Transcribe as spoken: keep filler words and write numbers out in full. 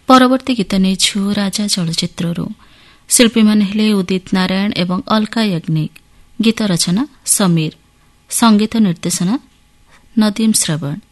ପରବର୍ତ୍ତୀ ଗୀତ ନେଇଛୁ ରାଜା ଚଳଚ୍ଚିତ୍ରରୁ। ଶିଳ୍ପୀମାନେ ହେଲେ ଉଦିତ ନାରାୟଣ ଏବଂ ଅଲକା ୟାଗ୍ନିକ। ଗୀତ ରଚନା ସମୀର, ସଙ୍ଗୀତ ନିର୍ଦ୍ଦେଶନା ନଦୀମ ଶ୍ରବଣ।